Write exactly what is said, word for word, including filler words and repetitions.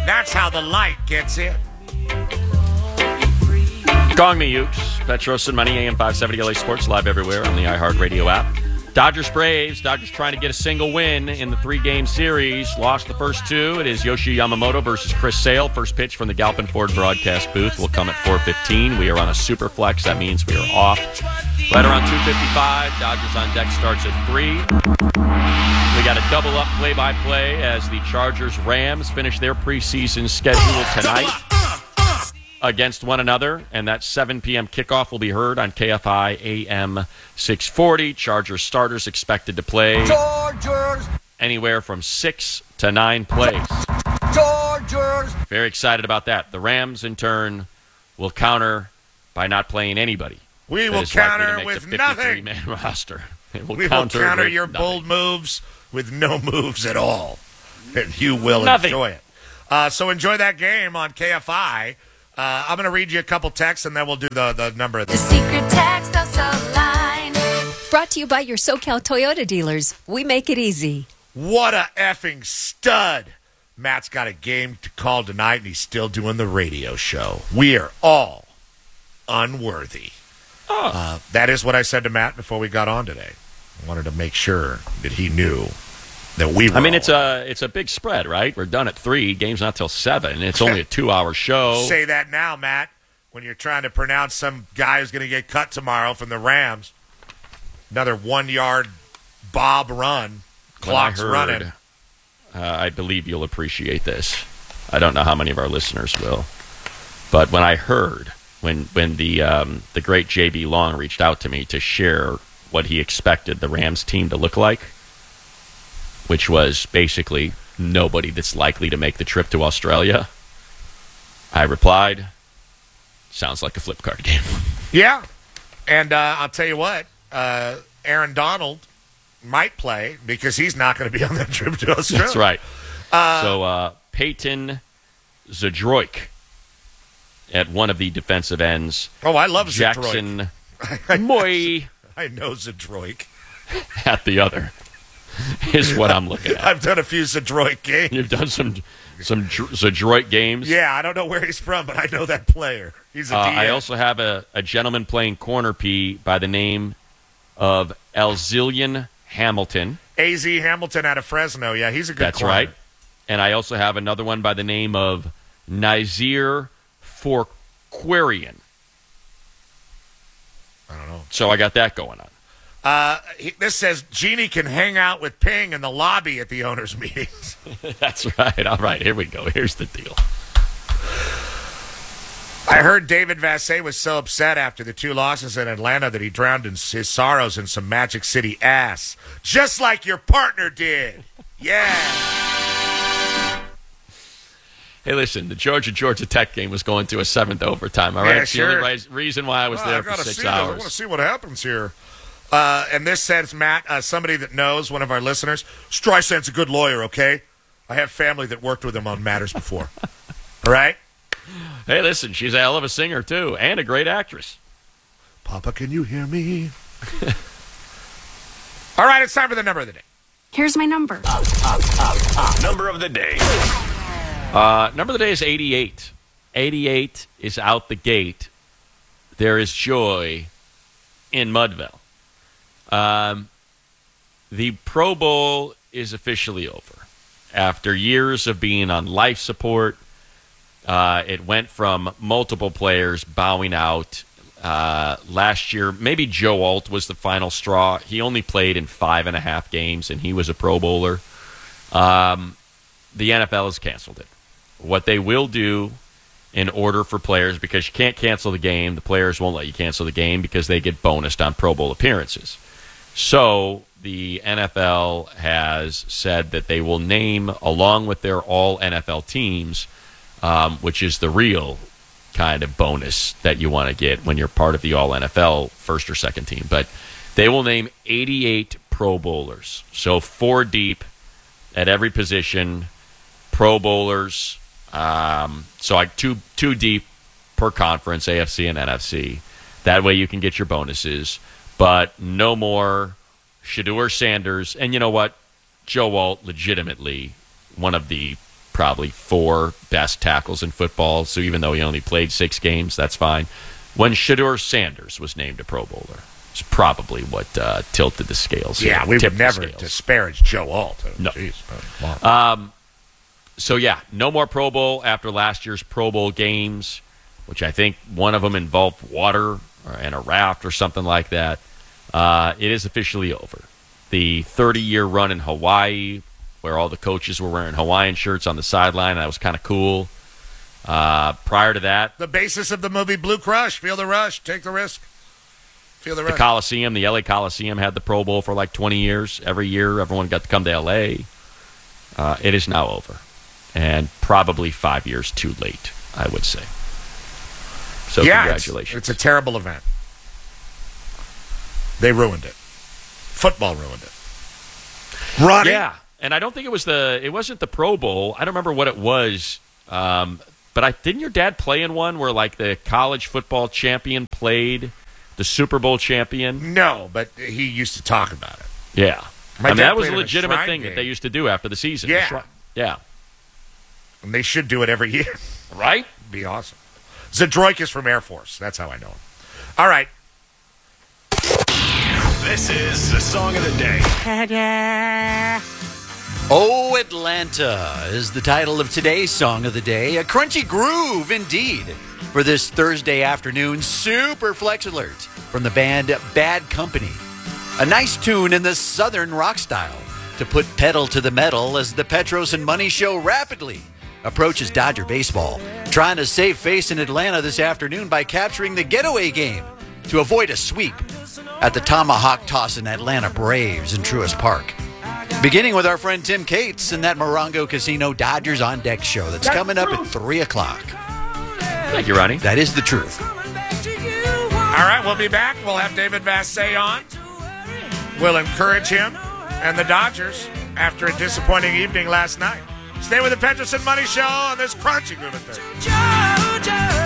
That's how the light gets in. Gong Me Ukes, Petros and Money, A M five seventy L A Sports, live everywhere on the iHeartRadio app. Dodgers Braves. Dodgers trying to get a single win in the three-game series. Lost the first two. It is Yoshi Yamamoto versus Chris Sale. First pitch from the Galpin Ford broadcast booth will come at four fifteen. We are on a super flex. That means we are off right around two fifty-five. Dodgers on deck starts at three. We got a double-up play-by-play as the Chargers-Rams finish their preseason schedule tonight against one another, and that seven p.m. kickoff will be heard on K F I A M six forty. Chargers starters expected to play Chargers. anywhere from six to nine plays. Chargers. Very excited about that. The Rams, in turn, will counter by not playing anybody. We that will is likely to counter make with the nothing. fifty-three man roster. It will We will counter, counter with your nothing. bold moves with no moves at all. And you will Nothing. enjoy it. Uh, so enjoy that game on K F I. Uh, I'm going to read you a couple texts, and then we'll do the, the number of the The secret text also line. Brought to you by your SoCal Toyota dealers. We make it easy. What a effing stud. Matt's got a game to call tonight, and he's still doing the radio show. We are all unworthy. Oh. Uh, that is what I said to Matt before we got on today. I wanted to make sure that he knew that we were I mean, all it's a it's a big spread, right? We're done at three. Game's not till seven. It's only a two-hour show. Say that now, Matt, when you're trying to pronounce some guy who's going to get cut tomorrow from the Rams. Another one-yard bob run. Clock's When I heard, running. Uh, I believe you'll appreciate this. I don't know how many of our listeners will. But when I heard, when when the um, the great J B. Long reached out to me to share what he expected the Rams team to look like, which was basically nobody that's likely to make the trip to Australia, I replied, sounds like a flip card game. Yeah. And uh, I'll tell you what, uh, Aaron Donald might play because he's not going to be on that trip to Australia. That's right. Uh, so uh, Peyton Zadroik at one of the defensive ends. Oh, I love Jackson Zadroik. Moy I know Zadroik. at the other is what I'm looking at. I've done a few Zadroik games. You've done some some Zadroik games. Yeah, I don't know where he's from, but I know that player. He's a Uh, D M. I also have a, a gentleman playing corner P by the name of Elzillion Hamilton. A Z Hamilton out of Fresno. Yeah, he's a good That's corner. right. And I also have another one by the name of Nazir Forquarian. I don't know. So I got that going on. Uh, he, this says Jeannie can hang out with Ping in the lobby at the owners' meetings. That's right. All right, here we go. Here's the deal. I heard David Vassay was so upset after the two losses in Atlanta that he drowned in his sorrows in some Magic City ass. Just like your partner did. Yeah. Hey, listen, the Georgia-Georgia Tech game was going to a seventh overtime, all right? Yeah, It's sure. the only ri- reason why I was Well, there I for gotta six see this. I want to hours. see what happens here. Uh, and this says, Matt, uh, somebody that knows, one of our listeners, Streisand's a good lawyer, okay? I have family that worked with him on matters before. All right? Hey, listen, she's a hell of a singer, too, and a great actress. Papa, can you hear me? All right, it's time for the number of the day. Here's my number. Number of the day. Uh, number of the day is eighty-eight. eighty-eight is out the gate. There is joy in Mudville. Um, the Pro Bowl is officially over. After years of being on life support, uh, it went from multiple players bowing out. Uh, last year, maybe Joe Alt was the final straw. He only played in five and a half games, and he was a Pro Bowler. Um, the N F L has canceled it. What they will do in order for players, because you can't cancel the game, the players won't let you cancel the game because they get bonused on Pro Bowl appearances. So the N F L has said that they will name, along with their all N F L teams, um, which is the real kind of bonus that you want to get when you're part of the all N F L first or second team. But they will name eighty-eight Pro Bowlers. So four deep at every position, Pro Bowlers. Um, so like two two deep per conference, A F C and N F C. That way you can get your bonuses. But no more Shedeur Sanders. And you know what? Joe Alt, legitimately one of the probably four best tackles in football. So even though he only played six games, that's fine. When Shedeur Sanders was named a Pro Bowler, it's probably what uh, tilted the scales. Yeah, here. we Tipped would the never scales. disparage Joe Alt. No. Jeez. Oh, wow. Um, so, yeah, no more Pro Bowl after last year's Pro Bowl games, which I think one of them involved water and a raft or something like that. Uh, it is officially over. The thirty-year run in Hawaii, where all the coaches were wearing Hawaiian shirts on the sideline, that was kind of cool. Uh, prior to that, The basis of the movie Blue Crush. Feel the rush. Take the risk. Feel the the rush. Coliseum, the L A Coliseum, had the Pro Bowl for like twenty years. Every year, everyone got to come to L A. Uh, it is now over. And probably five years too late, I would say. So yeah, congratulations. It's, it's a terrible event. They ruined it. Football ruined it. Ronnie? Yeah, and I don't think it was the. It wasn't the Pro Bowl. I don't remember what it was. Um, but I didn't your dad play in one where like the college football champion played the Super Bowl champion? No, but he used to talk about it. Yeah, My I mean dad that was played a in a legitimate Shrine thing game. that they used to do after the season. Yeah. The Shrine- yeah, And they should do it every year. right. Be awesome. Zadroikis from Air Force. That's how I know him. All right. This is the song of the day. Oh, Atlanta is the title of today's song of the day. A crunchy groove indeed for this Thursday afternoon Super Flex Alert from the band Bad Company. A nice tune in the Southern rock style to put pedal to the metal as the Petros and Money Show rapidly approaches Dodger baseball, trying to save face in Atlanta this afternoon by capturing the getaway game to avoid a sweep at the Tomahawk Tossin' Atlanta Braves in Truist Park. Beginning with our friend Tim Cates and that Morongo Casino Dodgers on Deck show that's coming up at three o'clock. Thank you, Ronnie. That is the truth. All right, we'll be back. We'll have David Vassay on. We'll encourage him and the Dodgers after a disappointing evening last night. Stay with the Peterson Money Show on this Crunchy Groove at thirty.